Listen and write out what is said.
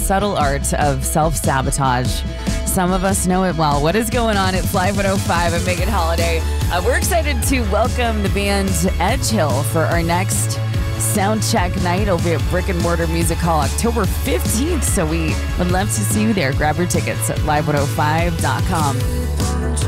subtle art of self-sabotage. Some of us know it well. What is going on at Fly 105 and Megan Holiday? We're excited to welcome the band Edge Hill for our next sound check night. It'll be at Brick and Mortar Music Hall October 15th. So we would love to see you there. Grab your tickets at live105.com.